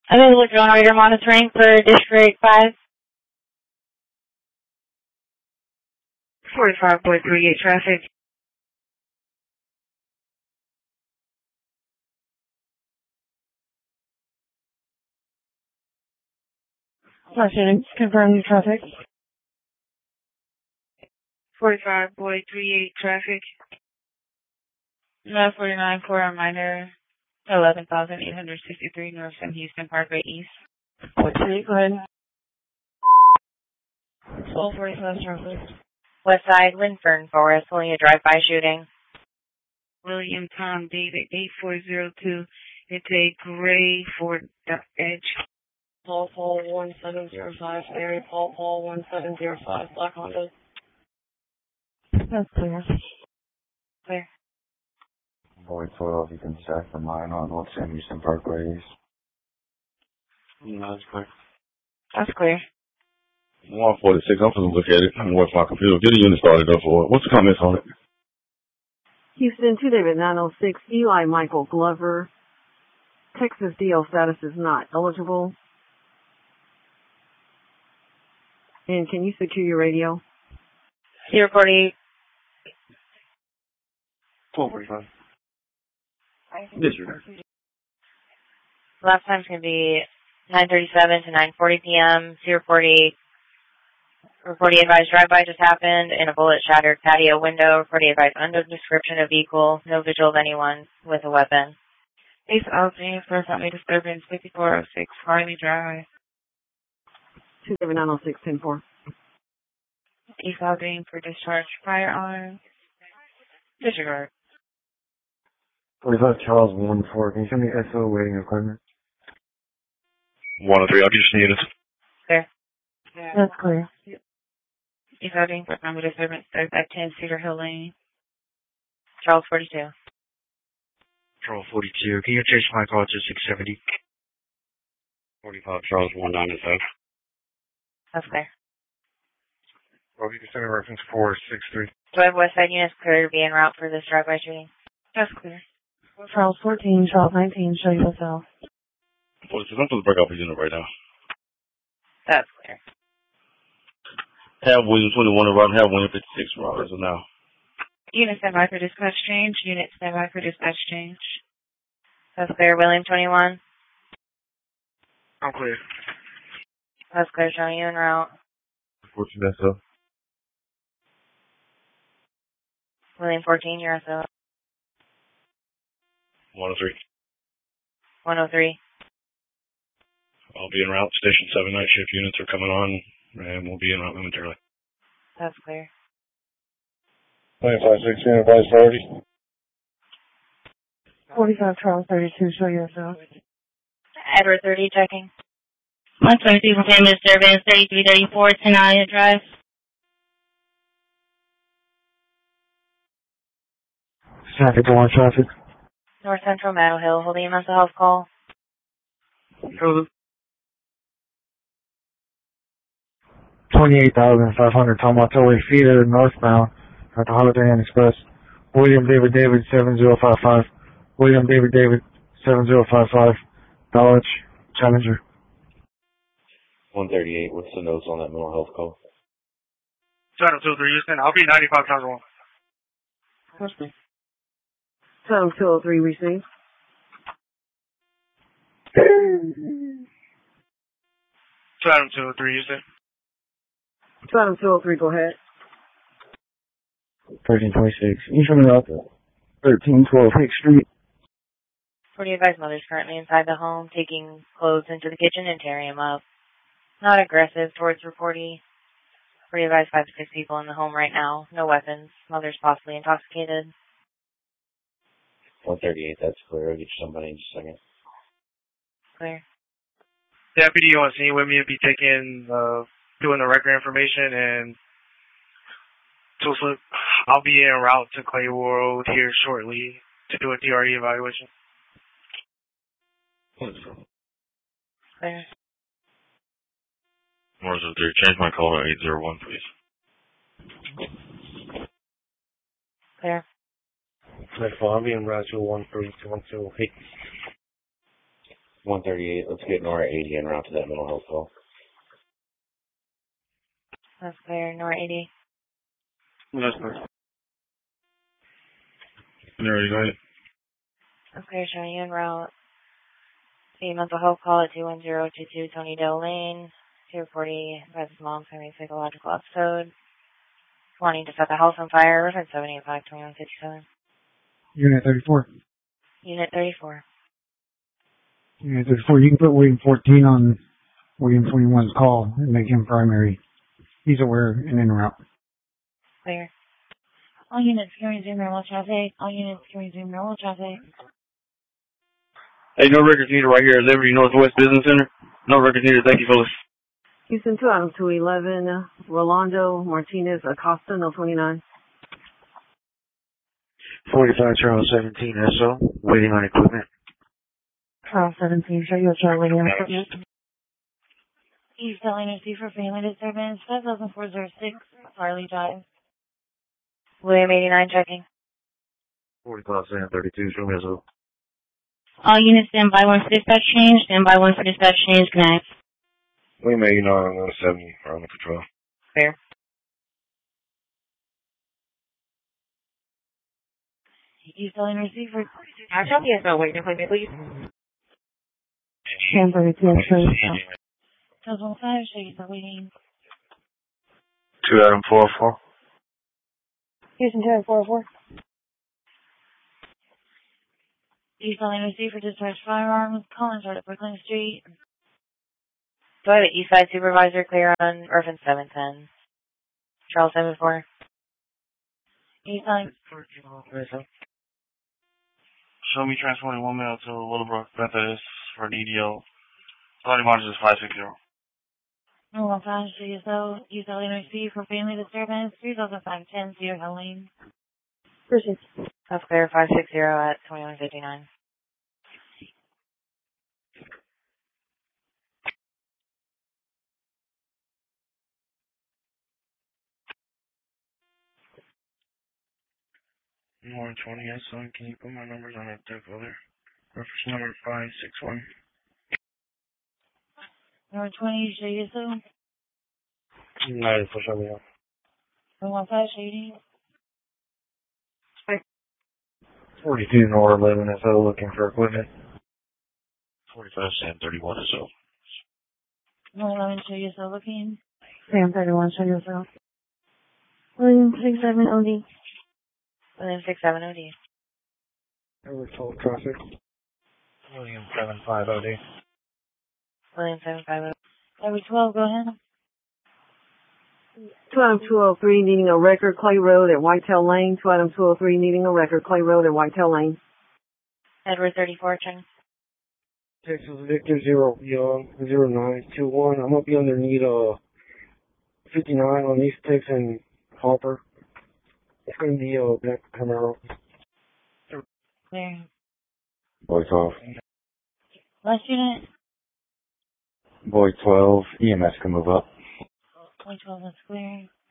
Available drone radar monitoring for District 5. 45.38 traffic. Question, confirm the traffic. 45.38 traffic. 949 for a reminder. 11,863 North and Houston Parkway East. Okay, go ahead. 1247 traffic. Westside, Linfern Forest, holding a drive-by shooting. William Tom David 8402. It's a gray Ford Edge. Paul 1705, Mary Paul 1705, Black Honda. That's clear. Clear. Boy 12, you can stack for mine on North San Houston Parkway East. No, that's clear. That's clear. 146, I'm going to look at it. I'm going to my computer. Get the unit started up for it. What's the comments on it? Houston 2 David 906, Eli Michael Glover. Texas DL status is not eligible. And can you secure your radio? 048. 1245. District. Last time's going to be 9:37 to 9:40 p.m. 048. Reporting advised drive-by just happened and a bullet shattered patio window. Reporting advised unknown description of vehicle. No visual of anyone with a weapon. East Alpine for family disturbance 5406 Harley Drive. 2 David 906, 10-4. East Alpine for discharge firearm. Disregard. 45 Charles 1-4. Can you send me SO waiting equipment? 103, I'll get your units. Clear. That's clear. East Alpine for family disturbance at 10 Cedar Hill Lane. Charles 42. Charles 42. Can you change my call to 670? 45 Charles 195. That's clear. Well, you can send a reference 463. Do I have Westside units clear to be en route for this drive-by shooting? That's clear. Charles 14, Charles 19, show yourself. I'm supposed to break off a unit right now. That's clear. Have William 21 around, have William 56 around as of now. Unit standby for dispatch change. Unit standby for dispatch change. That's clear. William 21. I'm clear. That's clear. Showing you en route. 14 SO. William 14, you're SO. 103. 103. I'll be en route. Station 7 night shift units are coming on, and we'll be en route momentarily. That's clear. 25-16, advice priority. 45 Charles 32, show yourself. Edward 30, checking. 120 people came in disturbance 3334 Tenaya Drive. Traffic, go on traffic. North Central Meadow Hill, holding a mental health call. 28,500 Tomatoli feeder northbound at the Holiday Inn Express. William David 7055. William David 7055. Dodge Challenger. 138, what's the notes on that mental health call? Shadow 203 Houston. I'll be 95 Tower 1. That's me. Shadow 203 received. Shadow 203 Houston. Shadow 203, go ahead. 1326. You coming up 1312 Hicks Street. 40 advised mother's currently inside the home, taking clothes into the kitchen and tearing them up. Not aggressive towards reportee. 40 advised 5 to 6 people in the home right now. No weapons. Mother's possibly intoxicated. 138, that's clear. I'll get you somebody in just a second. Clear. Deputy on scene with me will be taking, doing the record information and tool slip. I'll be en route to Clay Road here shortly to do a DRE evaluation. Clear. Morris 03, change my call to 801, please. Clear. I'll be en route to 1312 Hicks. 138. Let's get Nora 80 en route to that mental health call. That's clear. Nor 80. That's clear. There you go. That's clear. Showing you en route. A mental health call at 21022 Tony Dale Lane. 040 by his mom's having a psychological episode. Wanting to set the house on fire. Reference 785-2157. Unit 34. Unit 34. Unit 34. You can put William 14 on William 21's call and make him primary. He's aware and en route. Clear. All units can resume normal traffic. All units can resume normal traffic. Hey, no records needed right here at Liberty Northwest Business Center. No records needed. Thank you, fellas. Houston 2, item 211, Rolando Martinez Acosta, no 29. 45 Charles 17 SO. Waiting on equipment. Charles 17, show you Charlie on equipment. East Atlanta C for family disturbance, 50406, Farley Drive. William 89 checking. 45 Sam 32. Show me SO. All units stand by one for dispatch change, stand by one for dispatch change, connect. William 89, I'm going to 70. I'm on patrol. Clear. East Atlanta C for... I'll tell you so. Wait, please. 1032, please. Charles 15, show you the waiting. 2 Adam 404. Houston 2 404. East Atlanta C for discharge firearms, Collins Road at Brooklyn Street. Do I have an Eastside supervisor clear on reference 710? Charles 74. Eastside. Show me transporting 1 male to Willowbrook, Memphis for an EDL. Starting margin is 560. No one flash, show you so. East Atlanta C for family disturbance, 3510 Sierra Lane. Proceed. That's clear. 560 at 2159. More 20 SO. Can you put my numbers on that deck over? Reference number 561. Number 20, show you so. 9 for show me out. No one flash, shady. 42 Nora 11 SO looking for equipment. 45 Sam 31 SO. No 11, show you so looking. Sam 31, show yourself. William 67 OD. William 67 OD. Over toll traffic. William 75 OD. William 750. Number 12, go ahead. 2 item 203 needing a record, Clay Road at Whitetail Lane. 2 item 203 needing a record, Clay Road at Whitetail Lane. Edward 34 checking. Texas Victor 0921. I'm gonna be underneath 59 on East Texas and Hopper. It's gonna be Black Camaro. Clear. Boy 12. Last unit. Boy 12. EMS can move up. Boy 12, that's clear.